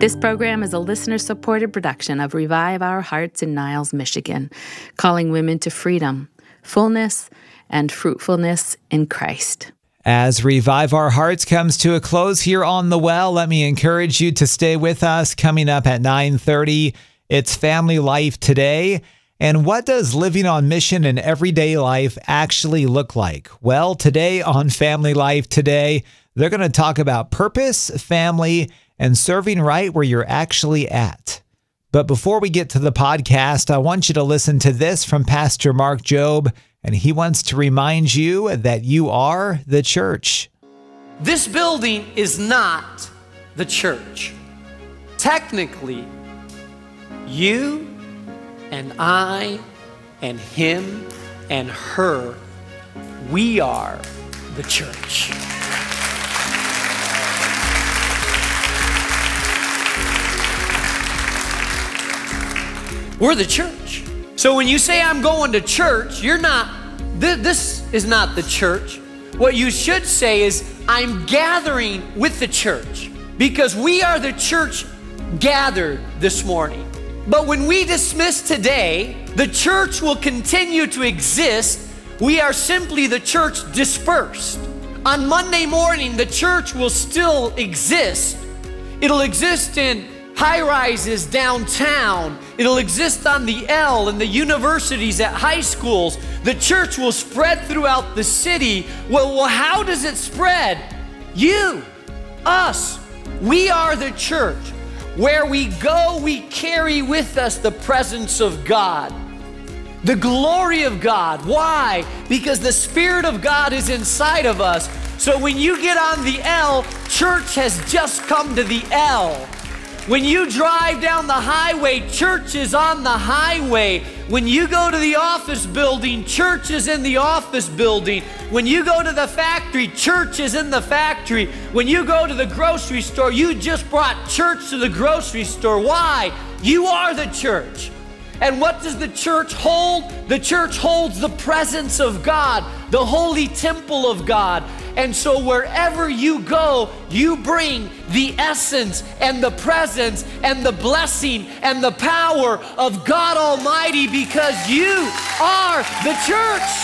This program is a listener-supported production of Revive Our Hearts in Niles, Michigan, calling women to freedom, fullness, and fruitfulness in Christ. As Revive Our Hearts comes to a close here on The Well, let me encourage you to stay with us. Coming up at 9:30, it's Family Life Today. And what does living on mission in everyday life actually look like? Well, today on Family Life Today, they're going to talk about purpose, family, and serving right where you're actually at. But before we get to the podcast, I want you to listen to this from Pastor Mark Jobe, and he wants to remind you that you are the church. This building is not the church. Technically, you and I and him and her, we are the church. We're the church. So when you say I'm going to church, you're not, this is not the church. What you should say is I'm gathering with the church because we are the church gathered this morning. But when we dismiss today, the church will continue to exist. We are simply the church dispersed. On Monday morning, the church will still exist. It'll exist in high-rises downtown. It'll exist on the L in the universities, at high schools. The church will spread throughout the city. Well, how does it spread? You, us, we are the church. Where we go, we carry with us the presence of God, the glory of God. Why? Because the Spirit of God is inside of us. So when you get on the L, church has just come to the L. When you drive down the highway, church is on the highway. When you go to the office building, church is in the office building. When you go to the factory, church is in the factory. When you go to the grocery store, you just brought church to the grocery store. Why? You are the church. And what does the church hold? The church holds the presence of God, the holy temple of God. And so wherever you go, you bring the essence and the presence and the blessing and the power of God Almighty because you are the church.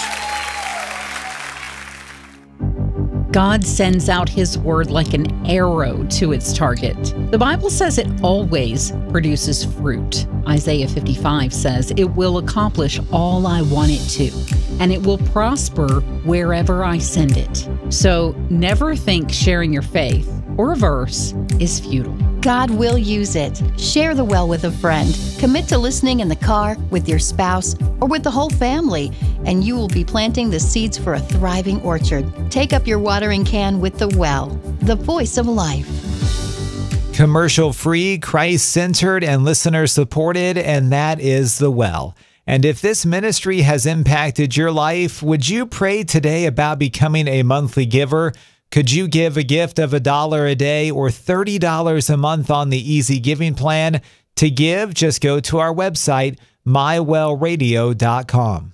God sends out his word like an arrow to its target. The Bible says it always produces fruit. Isaiah 55 says it will accomplish all I want it to, and it will prosper wherever I send it. So never think sharing your faith or a verse is futile. God will use it. Share the well with a friend. Commit to listening in the car, with your spouse, or with the whole family, and you will be planting the seeds for a thriving orchard. Take up your watering can with the well, the voice of life. Commercial-free, Christ-centered, and listener-supported, and that is The Well. And if this ministry has impacted your life, would you pray today about becoming a monthly giver? Could you give a gift of $1 a day or $30 a month on the Easy Giving Plan? To give, just go to our website, mywellradio.com.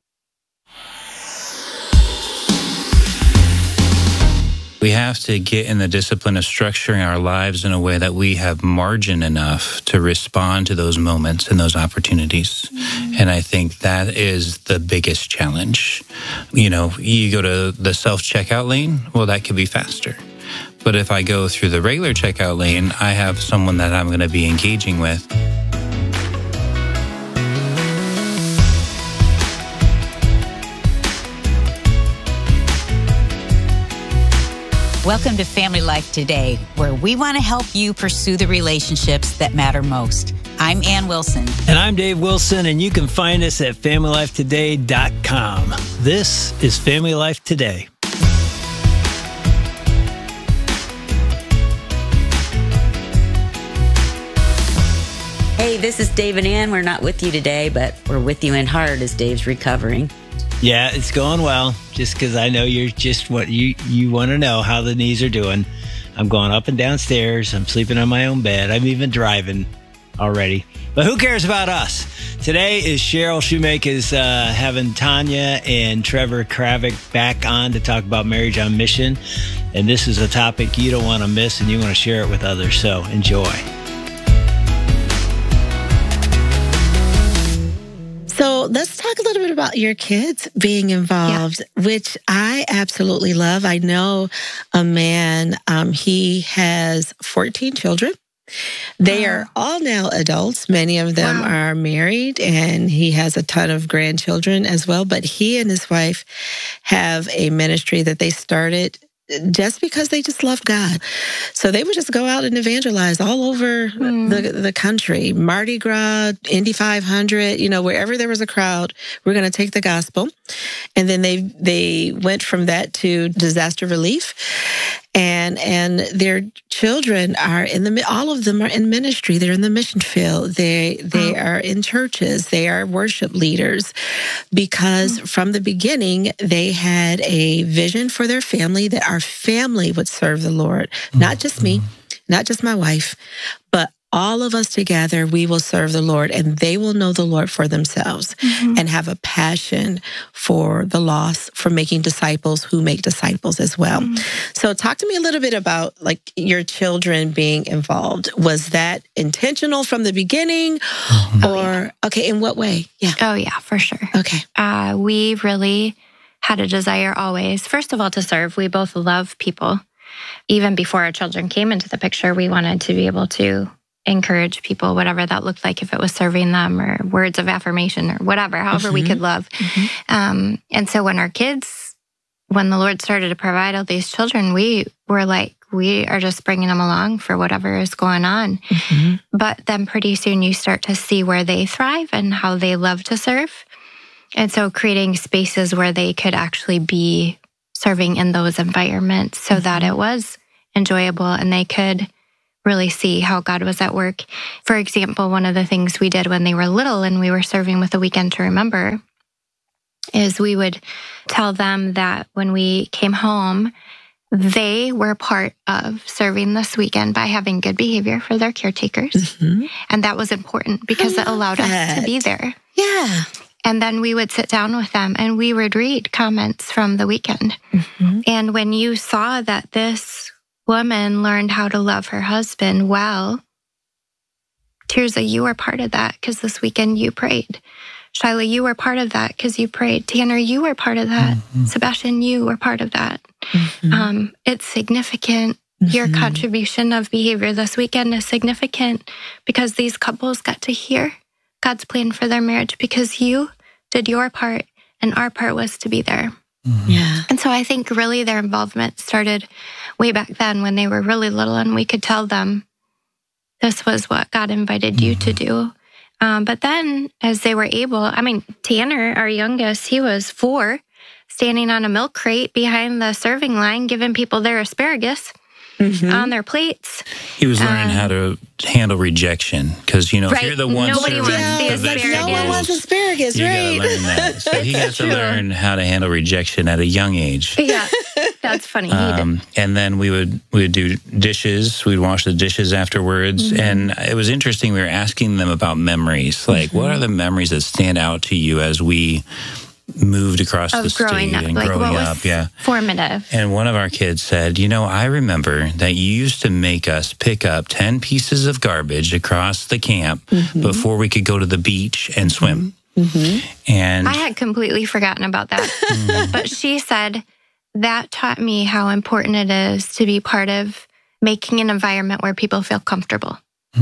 We have to get in the discipline of structuring our lives in a way that we have margin enough to respond to those moments and those opportunities. And I think that is the biggest challenge. You know, you go to the self-checkout lane, well, that could be faster. But if I go through the regular checkout lane, I have someone that I'm going to be engaging with. Welcome to Family Life Today, where we want to help you pursue the relationships that matter most. I'm Ann Wilson. And I'm Dave Wilson, and you can find us at FamilyLifeToday.com. This is Family Life Today. Hey, this is Dave and Ann. We're not with you today, but we're with you in heart as Dave's recovering. Yeah, it's going well, just because I know you're just what you want to know, how the knees are doing. I'm going up and downstairs. I'm sleeping on my own bed. I'm even driving already. But who cares about us? Today is Cheryl Shoemaker's having Tanya and Trevor Kravick back on to talk about marriage on mission. And this is a topic you don't want to miss, and you want to share it with others. So enjoy. So let's talk a little bit about your kids being involved, which I absolutely love. I know a man, he has 14 children. They are all now adults. Many of them are married, and he has a ton of grandchildren as well. But he and his wife have a ministry that they started just because they just love God. So they would just go out and evangelize all over the country. Mardi Gras, Indy 500, wherever there was a crowd, we're going to take the gospel. And then they went from that to disaster relief. And their children are all of them are in ministry. They're in the mission field. They are in churches. They are worship leaders because from the beginning, they had a vision for their family that our family would serve the Lord. Not just me, not just my wife, but all of us together, we will serve the Lord, and they will know the Lord for themselves and have a passion for the lost, for making disciples who make disciples as well. So talk to me a little bit about your children being involved. Was that intentional from the beginning or, okay, in what way? Yeah. Oh yeah, for sure. Okay. We really had a desire always, first of all, to serve. We both love people. Even before our children came into the picture, we wanted to be able to encourage people, whatever that looked like, if it was serving them or words of affirmation or whatever, however we could love. And so when the Lord started to provide all these children, we were like, we are just bringing them along for whatever is going on. But then pretty soon you start to see where they thrive and how they love to serve. And so creating spaces where they could actually be serving in those environments so that it was enjoyable and they could really see how God was at work. For example, one of the things we did when they were little and we were serving with a Weekend to Remember is we would tell them that when we came home, they were part of serving this weekend by having good behavior for their caretakers. And that was important because it allowed us to be there. Yeah. And then we would sit down with them and we would read comments from the weekend. And when you saw that this woman learned how to love her husband well, Tirza, you were part of that because this weekend you prayed. Shyla, you were part of that because you prayed. Tanner, you were part of that. Sebastian, you were part of that. It's significant. Your contribution of behavior this weekend is significant because these couples got to hear God's plan for their marriage because you did your part and our part was to be there. Yeah. And so I think really their involvement started way back then when they were really little and we could tell them this was what God invited you to do. But then as they were able, Tanner, our youngest, he was 4, standing on a milk crate behind the serving line, giving people their asparagus on their plates. He was learning how to handle rejection because, if you're the one nobody serving wants the the asparagus. vegetables, No one wants asparagus, you right? gotta learn that. So he got to learn how to handle rejection at a young age. Yeah, that's funny. He did. And then we would do dishes. We'd wash the dishes afterwards. And it was interesting. We were asking them about memories. Like, what are the memories that stand out to you as we moved across the state and growing up? Yeah. Formative. And one of our kids said, I remember that you used to make us pick up 10 pieces of garbage across the camp before we could go to the beach and swim. And I had completely forgotten about that. But she said, that taught me how important it is to be part of making an environment where people feel comfortable.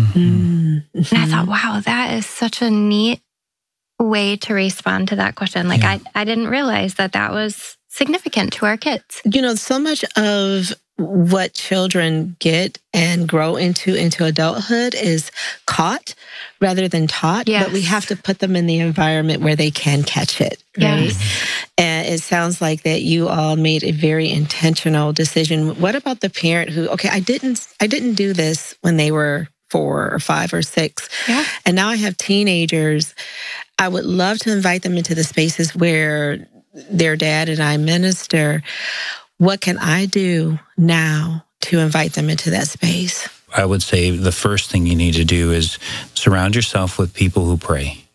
And I thought, wow, that is such a neat way to respond to that question. I didn't realize that was significant to our kids. So much of what children get and grow into adulthood is caught rather than taught. Yes. But we have to put them in the environment where they can catch it. Right? Yes. And it sounds like that you all made a very intentional decision. What about the parent who, okay, I didn't do this when they were 4 or 5 or 6. Yeah. And now I have teenagers. I would love to invite them into the spaces where their dad and I minister. What can I do now to invite them into that space? I would say the first thing you need to do is surround yourself with people who pray.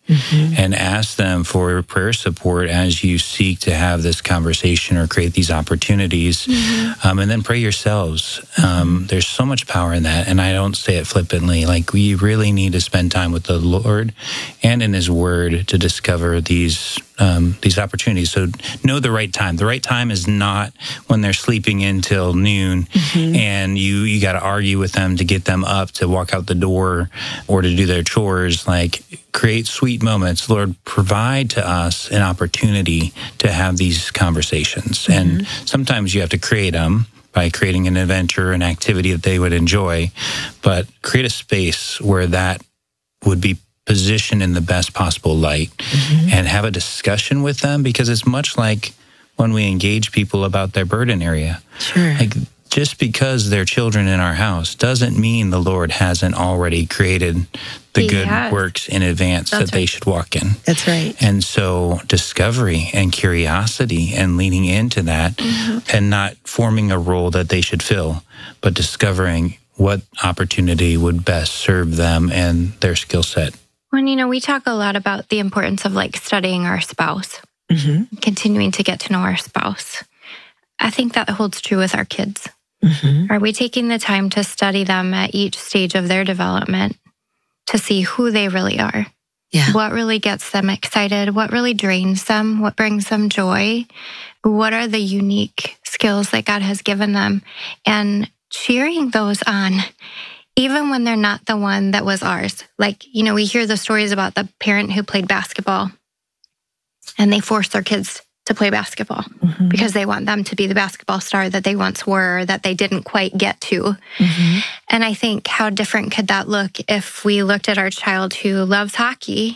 and ask them for prayer support as you seek to have this conversation or create these opportunities. And then pray yourselves. There's so much power in that. And I don't say it flippantly. Like, we really need to spend time with the Lord and in His Word to discover these opportunities. So know the right time. The right time is not when they're sleeping until noon and you got to argue with them to get them up to walk out the door or to do their chores. Like, create sweet moments. Lord, provide to us an opportunity to have these conversations. And sometimes you have to create them by creating an event or an activity that they would enjoy, but create a space where that would be positioned in the best possible light and have a discussion with them, because it's much like when we engage people about their burden area. Like, just because they're children in our house doesn't mean the Lord hasn't already created the good works in advance that they should walk in. That's right. And so discovery and curiosity and leaning into that and not forming a role that they should fill, but discovering what opportunity would best serve them and their skill set. Well, we talk a lot about the importance of like studying our spouse, continuing to get to know our spouse. I think that holds true with our kids. Are we taking the time to study them at each stage of their development to see who they really are? What really gets them excited? What really drains them? What brings them joy? What are the unique skills that God has given them? And cheering those on, even when they're not the one that was ours. Like, we hear the stories about the parent who played basketball and they force their kids to play basketball because they want them to be the basketball star that they once were, or that they didn't quite get to. And I think, how different could that look if we looked at our child who loves hockey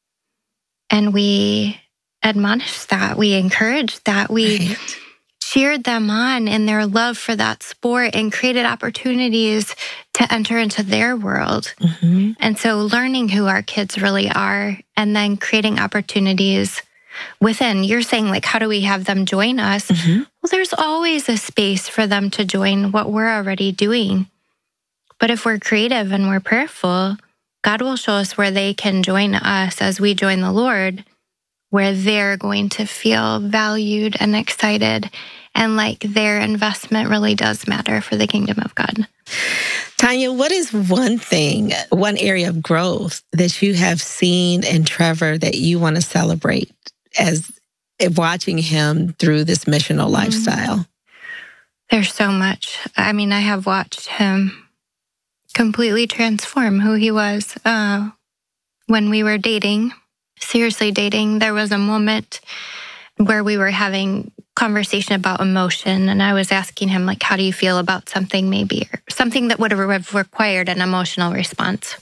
and we admonished that, we encouraged that, we cheered them on in their love for that sport and created opportunities to enter into their world. And so learning who our kids really are and then creating opportunities within. You're saying, like, how do we have them join us? Well, there's always a space for them to join what we're already doing. But if we're creative and we're prayerful, God will show us where they can join us as we join the Lord, where they're going to feel valued and excited and like their investment really does matter for the kingdom of God. Tanya, what is one area of growth that you have seen in Trevor that you want to celebrate as watching him through this missional lifestyle? There's so much. I mean, I have watched him completely transform who he was. When we were seriously dating, there was a moment where we were having conversation about emotion, and I was asking him, like, how do you feel about something, maybe, or something that would have required an emotional response.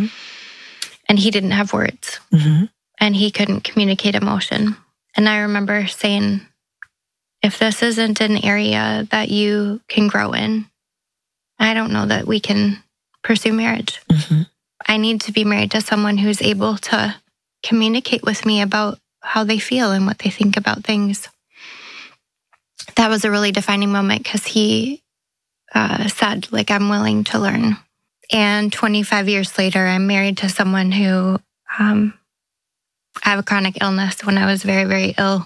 And he didn't have words. And he couldn't communicate emotion. And I remember saying, if this isn't an area that you can grow in, I don't know that we can pursue marriage. I need to be married to someone who's able to communicate with me about how they feel and what they think about things. That was a really defining moment because he said, like, I'm willing to learn. And 25 years later, I'm married to someone who I have a chronic illness. When I was very, very ill,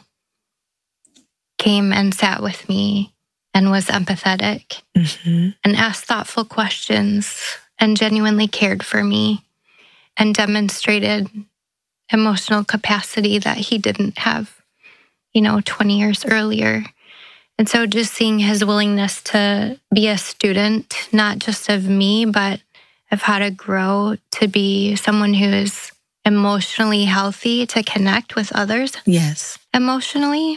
came and sat with me and was empathetic and asked thoughtful questions and genuinely cared for me and demonstrated emotional capacity that he didn't have, 20 years earlier. And so just seeing his willingness to be a student, not just of me, but of how to grow to be someone who is emotionally healthy, to connect with others emotionally.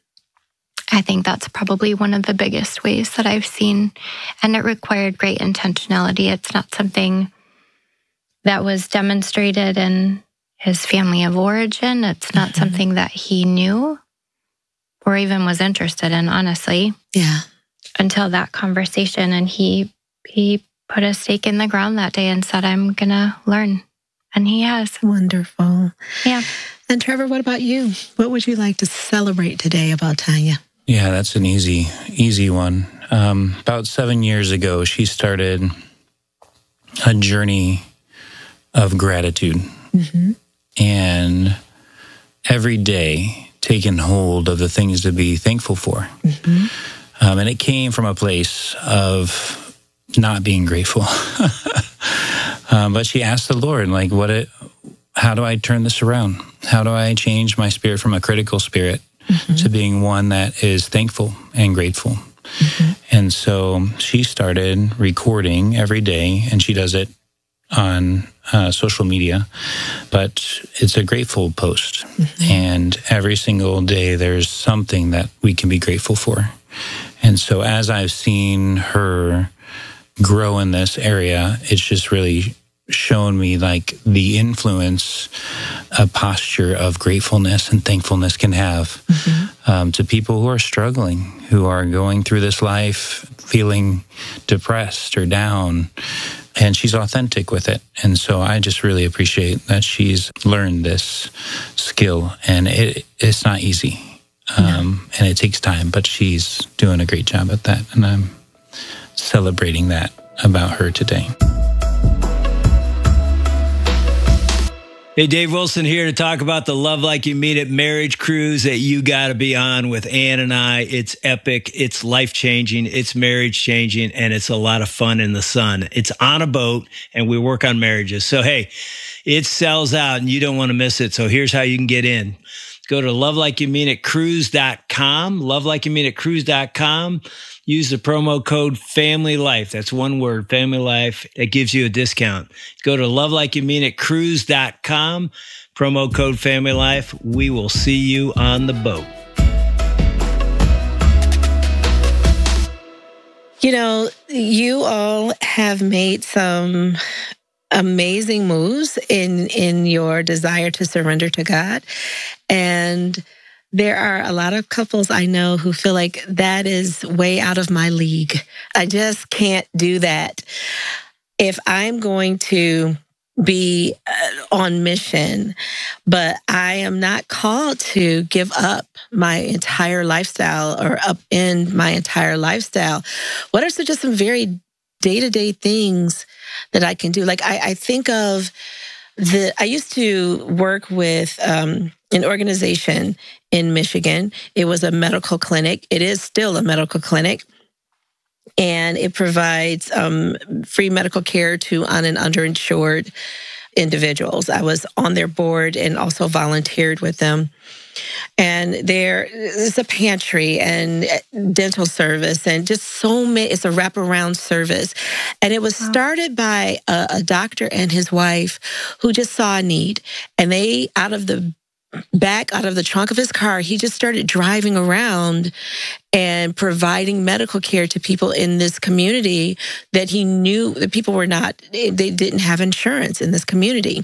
I think that's probably one of the biggest ways that I've seen. And it required great intentionality. It's not something that was demonstrated in his family of origin. It's not something that he knew or even was interested in, honestly. Until that conversation. And he put a stake in the ground that day and said, I'm going to learn. And he has. Wonderful. Yeah. And Trevor, what about you? What would you like to celebrate today about Tanya? Yeah, that's an easy one. About 7 years ago, she started a journey of gratitude. and every day taking hold of the things to be thankful for. And it came from a place of not being grateful. But she asked the Lord, like, how do I turn this around? How do I change my spirit from a critical spirit to being one that is thankful and grateful? And so she started recording every day, and she does it on social media, but it's a grateful post. And every single day there's something that we can be grateful for. And so as I've seen her grow in this area, it's just really shown me like the influence a posture of gratefulness and thankfulness can have to people who are struggling, who are going through this life feeling depressed or down. And she's authentic with it. And so I just really appreciate that she's learned this skill. And it's not easy. And it takes time, but she's doing a great job at that. And I'm celebrating that about her today. Hey, Dave Wilson here to talk about the Love Like You Mean It marriage cruise that you got to be on with Ann and I. It's epic. It's life-changing. It's marriage-changing. And it's a lot of fun in the sun. It's on a boat, and we work on marriages. So, hey, it sells out, and you don't want to miss it. So here's how you can get in. Go to lovelikeyoummeanitcruise.com, lovelikeyoummeanitcruise.com. Use the promo code FAMILYLIFE. That's one word, FAMILYLIFE. It gives you a discount. Go to lovelikeyoummeanitcruise.com, promo code FAMILYLIFE. We will see you on the boat. You know, you all have made some amazing moves in your desire to surrender to God. And there are a lot of couples I know who feel like that is way out of my league. I just can't do that. If I'm going to be on mission, but I am not called to give up my entire lifestyle or upend my entire lifestyle, what are just some very day-to-day things that I can do? Like I think of I used to work with an organization in Michigan. It was a medical clinic. It is still a medical clinic. And it provides free medical care to un- and underinsured individuals. I was on their board and also volunteered with them. And there is a pantry and dental service and just so many, it's a wraparound service. And it was started by a doctor and his wife who just saw a need. And they, out of the trunk of his car, he just started driving around and providing medical care to people in this community that he knew that people were not, they didn't have insurance in this community.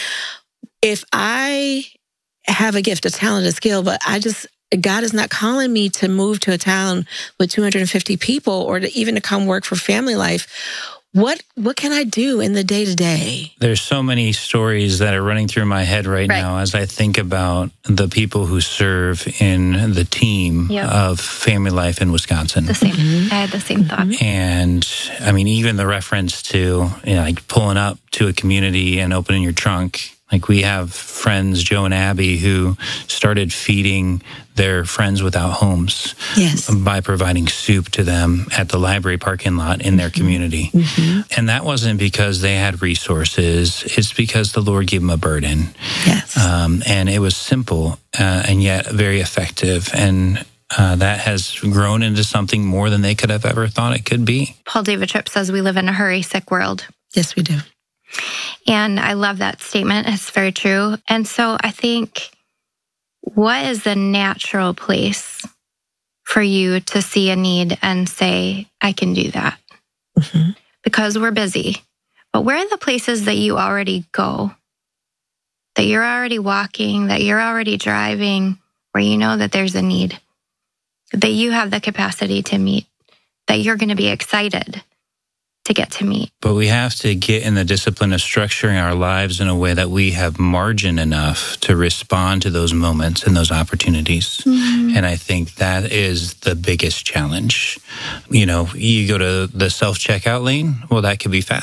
If I have a gift, a talent, a skill, but God is not calling me to move to a town with 250 people or to even to come work for Family Life, what can I do in the day-to-day? There's so many stories that are running through my head right now as I think about the people who serve in the team of Family Life in Wisconsin. The same. I had the same thought. And I mean, even the reference to like pulling up to a community and opening your trunk. Like we have friends, Joe and Abby, who started feeding their friends without homes by providing soup to them at the library parking lot in their community. And that wasn't because they had resources. It's because the Lord gave them a burden. And it was simple and yet very effective. And that has grown into something more than they could have ever thought it could be. Paul David Tripp says we live in a hurry-sick world. Yes, we do. And I love that statement. It's very true. And so I think, what is the natural place for you to see a need and say, I can do that? Because we're busy. But where are the places that you already go, that you're already walking, that you're already driving, where you know that there's a need, that you have the capacity to meet, that you're going to be excited to get to meet? But we have to get in the discipline of structuring our lives in a way that we have margin enough to respond to those moments and those opportunities. And I think that is the biggest challenge. You know, you go to the self-checkout lane, well, that could be faster.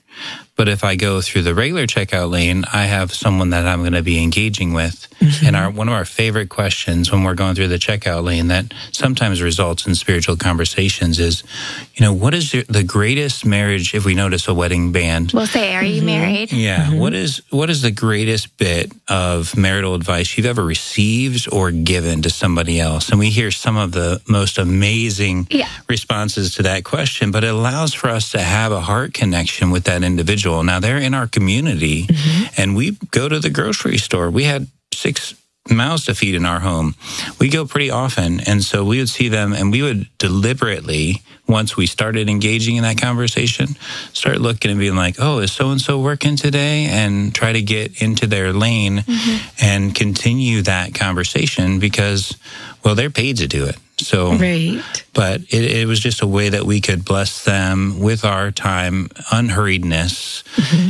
But if I go through the regular checkout lane, I have someone that I'm going to be engaging with. And one of our favorite questions when we're going through the checkout lane that sometimes results in spiritual conversations is, what is the greatest marriage, if we notice a wedding band? We'll say, are you married? Yeah. What is the greatest bit of marital advice you've ever received or given to somebody else? And we hear some of the most amazing responses to that question, but it allows for us to have a heart connection with that individual. Now, they're in our community, and we go to the grocery store. We had 6 mouths to feed in our home. We go pretty often, and so we would see them, and we would deliberately, once we started engaging in that conversation, start looking and being like, oh, is so-and-so working today? And try to get into their lane and continue that conversation because, well, they're paid to do it. So, but it was just a way that we could bless them with our time, unhurriedness,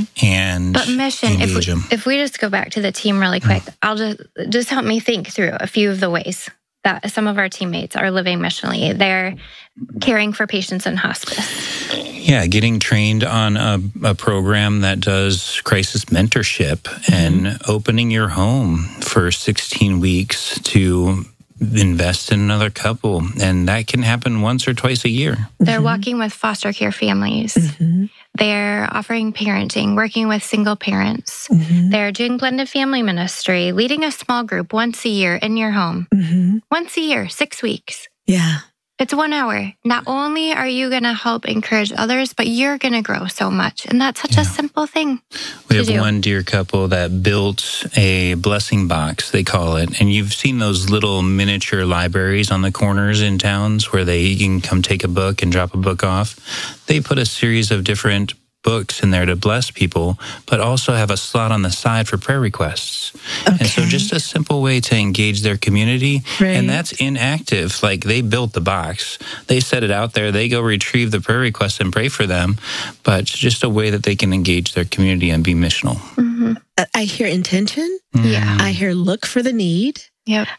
and but mission. If we just go back to the team really quick, I'll just help me think through a few of the ways that some of our teammates are living missionally. They're caring for patients in hospice. Yeah, getting trained on a program that does crisis mentorship and opening your home for 16 weeks to invest in another couple, and that can happen once or twice a year. They're walking with foster care families. They're offering parenting, working with single parents. They're doing blended family ministry, leading a small group once a year in your home. Once a year, 6 weeks. Yeah. It's 1 hour. Not only are you going to help encourage others, but you're going to grow so much. And that's such a simple thing. We have one dear couple that built a blessing box, they call it. And you've seen those little miniature libraries on the corners in towns where you can come take a book and drop a book off. They put a series of different books in there to bless people, but also have a slot on the side for prayer requests. And so just a simple way to engage their community. And that's inactive. Like, they built the box. They set it out there. They go retrieve the prayer requests and pray for them. But it's just a way that they can engage their community and be missional. I hear intention. Yeah. I hear look for the need. Yep.